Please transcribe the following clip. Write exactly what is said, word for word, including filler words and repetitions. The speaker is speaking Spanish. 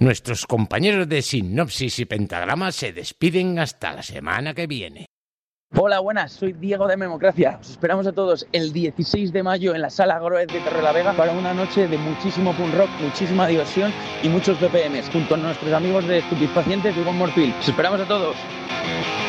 Nuestros compañeros de Sinopsis y Pentagrama se despiden hasta la semana que viene. Hola, buenas, soy Diego de Memocracia. Os esperamos a todos el dieciséis de mayo en la Sala Groes de Torrelavega para una noche de muchísimo punk rock, muchísima diversión y muchos B P Ms, junto a nuestros amigos de Estupefacientes y One More Pill. Os esperamos a todos.